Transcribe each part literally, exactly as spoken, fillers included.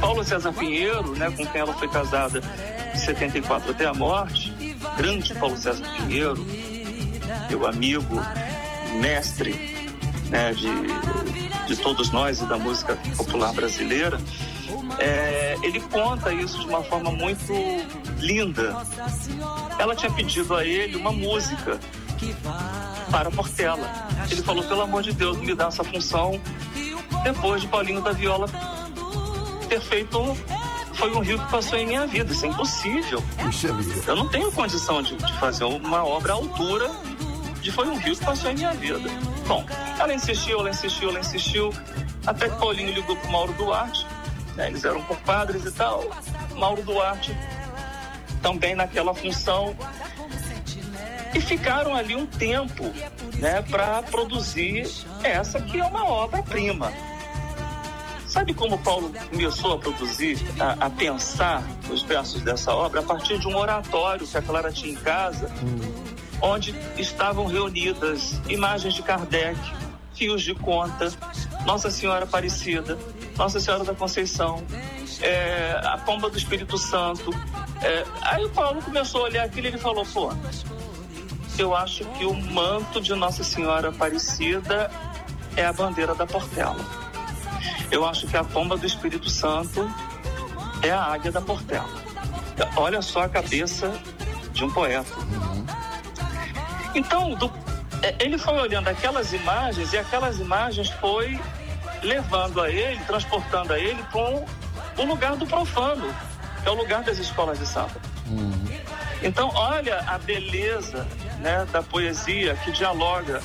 Paulo César Pinheiro, né, com quem ela foi casada de setenta e quatro até a morte, grande Paulo César Pinheiro, meu amigo, mestre, né, de, de todos nós e da música popular brasileira, é, ele conta isso de uma forma muito linda. Ela tinha pedido a ele uma música para Portela. Ele falou, pelo amor de Deus, me dá essa função, depois de Paulinho da Viola ter feito Foi um Rio que Passou em Minha Vida. Isso é impossível. Eu não tenho condição de, de fazer uma obra à altura de Foi um Rio que Passou em Minha Vida. Bom, ela insistiu, ela insistiu, ela insistiu, até que Paulinho ligou pro Mauro Duarte, né? Eles eram compadres e tal. Mauro Duarte também naquela função, e ficaram ali um tempo, né, para produzir essa que é uma obra-prima. Sabe como Paulo começou a produzir, a, a pensar os versos dessa obra? A partir de um oratório que a Clara tinha em casa, hum. onde estavam reunidas imagens de Kardec, fios de conta, Nossa Senhora Aparecida, Nossa Senhora da Conceição, é, a pomba do Espírito Santo. É, aí o Paulo começou a olhar aquilo e ele falou, pô, eu acho que o manto de Nossa Senhora Aparecida é a bandeira da Portela. Eu acho que a pomba do Espírito Santo é a águia da Portela. Olha só a cabeça de um poeta. Uhum. Então, do, ele foi olhando aquelas imagens, e aquelas imagens foi levando a ele, transportando a ele para o lugar do profano, que é o lugar das escolas de samba. Uhum. Então, olha a beleza, né, da poesia que dialoga,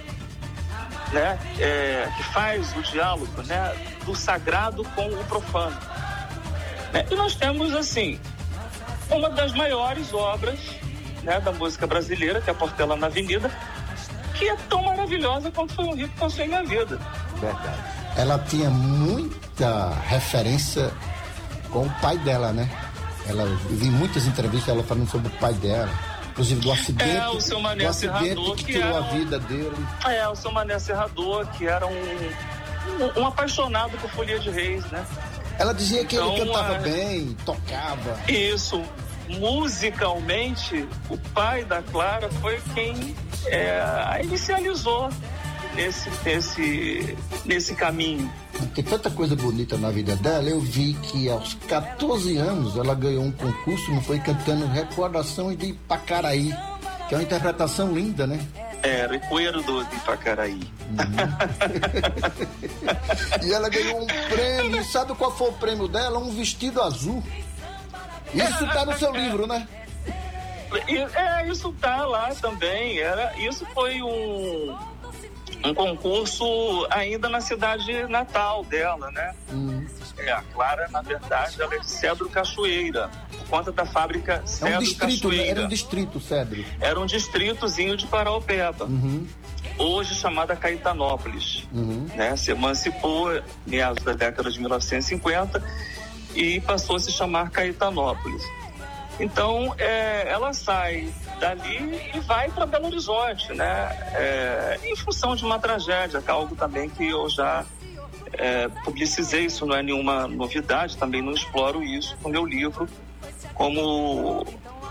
né, é, que faz o diálogo, né, do sagrado com o profano. Né? E nós temos, assim, uma das maiores obras, né, da música brasileira, que é a Portela na Avenida, que é tão maravilhosa quanto Foi um Rio que Passou em Minha Vida. Verdade. Ela tinha muita referência com o pai dela, né? Ela, eu vi muitas entrevistas ela falando sobre o pai dela, inclusive do acidente, é, o seu Mané do acidente Serrador, que, que tirou era a um, vida dele. É, o seu Mané Serrador, que era um, um, um apaixonado por Folia de Reis, né? Ela dizia que então, ele cantava a... bem, tocava. Isso. Musicalmente, o pai da Clara foi quem é, a inicializou nesse, nesse, nesse caminho. Tem tanta coisa bonita na vida dela. Eu vi que aos catorze anos ela ganhou um concurso, não foi, cantando Recordação de Ipacaraí, que é uma interpretação linda, né? É, Recuerdo de Ipacaraí. Uhum. E ela ganhou um prêmio. Sabe qual foi o prêmio dela? Um vestido azul. Isso tá no seu livro, né? É, isso tá lá também. Era, isso foi um, um concurso ainda na cidade natal dela, né? Hum. É, a Clara, na verdade, ela é de Cedro Cachoeira, por conta da fábrica Cedro é um distrito, Cachoeira. Era um distrito, Cedro. Era um distritozinho de Paraopeba. Uhum. Hoje chamada Caetanópolis. Uhum. Né? Se emancipou em meados da década de mil novecentos e cinquenta e passou a se chamar Caetanópolis. Então, é, ela sai dali e vai para Belo Horizonte, né? É, em função de uma tragédia, que é algo também que eu já é, publicizei, isso não é nenhuma novidade, também não exploro isso no meu livro como,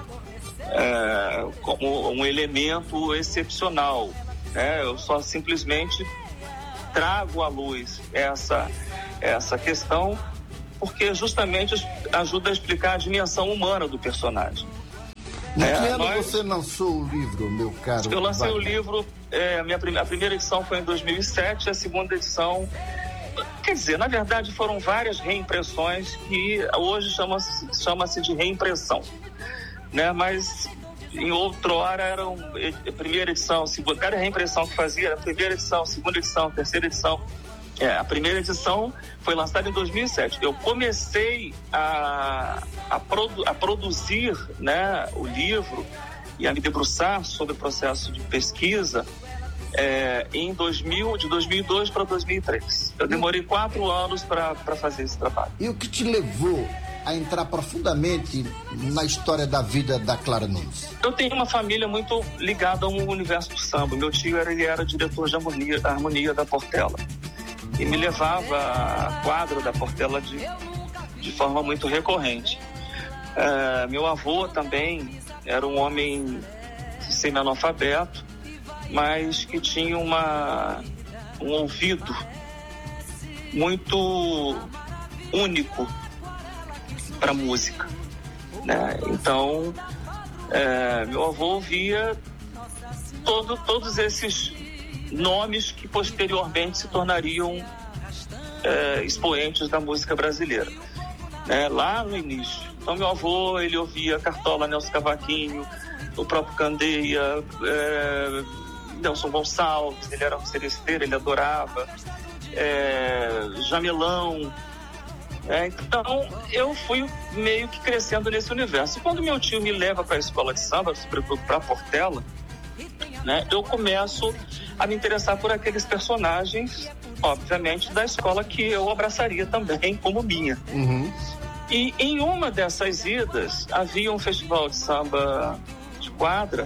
é, como um elemento excepcional, né? Eu só simplesmente trago à luz essa, essa questão, porque justamente ajuda a explicar a dimensão humana do personagem. Em que é, ano nós... você lançou o livro, meu caro? Eu lancei Wagner? o livro, é, a, minha prim... a primeira edição foi em dois mil e sete, a segunda edição... Quer dizer, na verdade foram várias reimpressões que hoje chama-se, chama-se de reimpressão, né? Mas em outrora eram a primeira edição, segunda, cada reimpressão que fazia era a primeira edição, segunda edição, terceira edição. É, a primeira edição foi lançada em dois mil e sete. Eu comecei a, a, produ, a produzir, né, o livro e a me debruçar sobre o processo de pesquisa é, em dois mil, de dois mil e dois para dois mil e três. Eu demorei quatro anos para fazer esse trabalho. E o que te levou a entrar profundamente na história da vida da Clara Nunes? Eu tenho uma família muito ligada ao universo do samba. Meu tio era, ele era diretor de harmonia, harmonia da Portela. E me levava a quadra da Portela de, de forma muito recorrente. É, meu avô também era um homem semi-analfabeto, mas que tinha uma, um ouvido muito único para música, né? Então, é, meu avô ouvia todo, todos esses nomes que posteriormente se tornariam é, expoentes da música brasileira, né? Lá no início. Então, meu avô, ele ouvia Cartola, Nelson Cavaquinho, o próprio Candeia, é, Nelson Gonçalves, ele era um seresteiro, ele adorava, é, Jamelão. É, então, eu fui meio que crescendo nesse universo. E quando meu tio me leva para a escola de samba, sobretudo para a Portela, né, eu começo a me interessar por aqueles personagens, obviamente, da escola que eu abraçaria também como minha. Uhum. E em uma dessas idas, havia um festival de samba de quadra,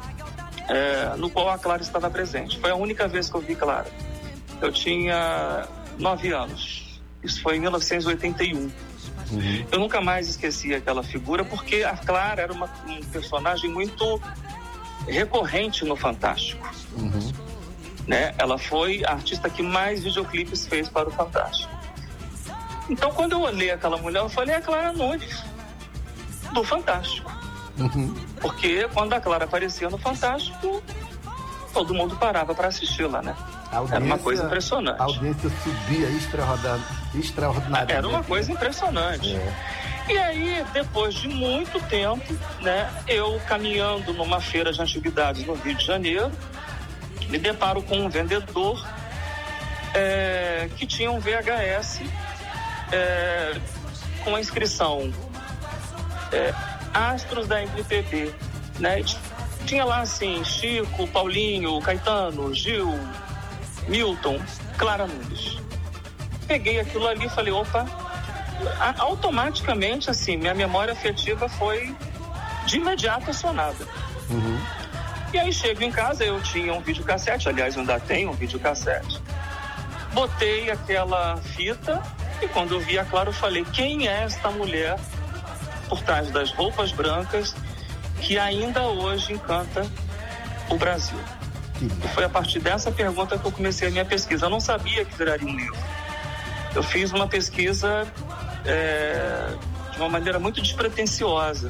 é, no qual a Clara estava presente. Foi a única vez que eu vi Clara. Eu tinha nove anos. Isso foi em mil novecentos e oitenta e um. Uhum. Eu nunca mais esqueci aquela figura, porque a Clara era uma, um personagem muito recorrente no Fantástico. Uhum. Né? Ela foi a artista que mais videoclipes fez para o Fantástico. Então, quando eu olhei aquela mulher, eu falei, é a Clara Nunes, do Fantástico. Uhum. Porque quando a Clara aparecia no Fantástico, todo mundo parava para assistir-la, né? Era uma coisa impressionante. A audiência subia extraordinariamente. Era uma coisa impressionante. É. E aí, depois de muito tempo, né, eu caminhando numa feira de antiguidades no Rio de Janeiro, me deparo com um vendedor é, que tinha um V H S é, com a inscrição é, Astros da M P B, né? Tinha lá assim, Chico, Paulinho, Caetano, Gil, Milton, Clara Nunes. Peguei aquilo ali e falei, opa, automaticamente assim, minha memória afetiva foi de imediato acionada. Uhum. E aí chego em casa, eu tinha um videocassete, aliás, eu ainda tenho um videocassete. Botei aquela fita e quando eu vi a Clara, eu falei, quem é esta mulher por trás das roupas brancas que ainda hoje encanta o Brasil? E foi a partir dessa pergunta que eu comecei a minha pesquisa. Eu não sabia que viraria um livro. Eu fiz uma pesquisa é, de uma maneira muito despretensiosa.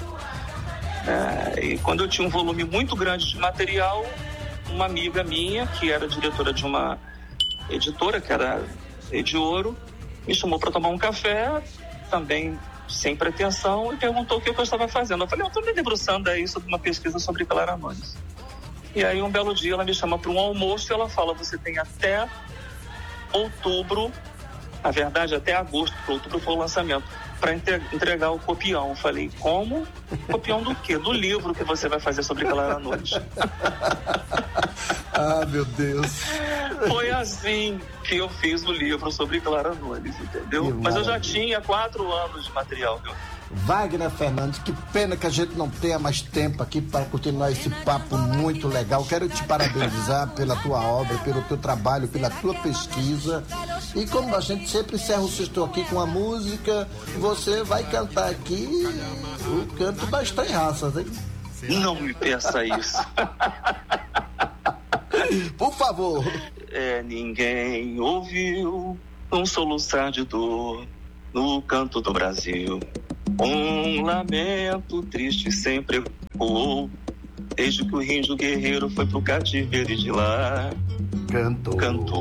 É, e quando eu tinha um volume muito grande de material, uma amiga minha, que era diretora de uma editora, que era Ediouro, me chamou para tomar um café, também sem pretensão, e perguntou o que eu estava fazendo. Eu falei, eu estou me debruçando aí sobre uma pesquisa sobre Clara Nunes. E aí, um belo dia, ela me chama para um almoço e ela fala, você tem até outubro, na verdade, até agosto, porque outubro foi o lançamento, para entregar o copião. Eu falei, como? Copião do quê? Do livro que você vai fazer sobre Clara Nunes. Ah, meu Deus. Foi assim que eu fiz o livro sobre Clara Nunes, entendeu? Mas eu já tinha quatro anos de material, viu? Wagner Fernandes, que pena que a gente não tenha mais tempo aqui para continuar esse papo muito legal. Quero te parabenizar pela tua obra, pelo teu trabalho, pela tua pesquisa. E como a gente sempre encerra o sexto aqui com a música, você vai cantar aqui o canto das três raças, hein? Não me peça isso. Por favor. É, ninguém ouviu um soluçar de dor no canto do Brasil. Um lamento triste sempre ecoou, desde que o índio guerreiro foi pro cativeiro e de lá cantou. Cantou.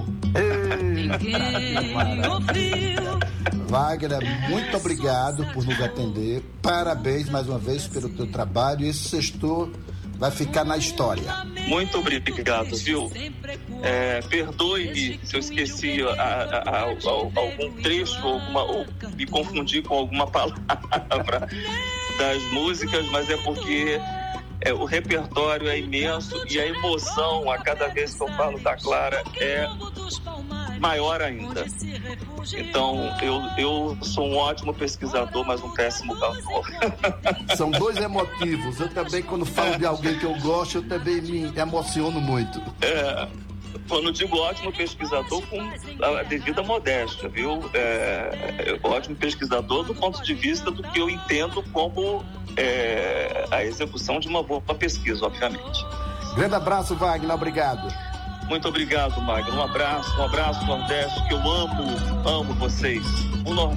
Wagner, muito obrigado por nos atender. Parabéns mais uma vez pelo teu trabalho. Esse sextor vai ficar na história. Muito obrigado, viu? É, perdoe-me se eu esqueci a, a, a, a, algum trecho alguma, ou me confundi com alguma palavra das músicas, mas é porque é, o repertório é imenso e a emoção a cada vez que eu falo da Clara é maior ainda. Então, eu, eu sou um ótimo pesquisador, mas um péssimo cantor. São dois emotivos. Eu também, quando falo de alguém que eu gosto, eu também me emociono muito. É. Quando digo ótimo pesquisador, com a devida modéstia, viu? É, ótimo pesquisador do ponto de vista do que eu entendo como é, a execução de uma boa pesquisa, obviamente. Grande abraço, Wagner, obrigado. Muito obrigado, Magno. Um abraço, um abraço, Nordeste, que eu amo, amo vocês. O Nordeste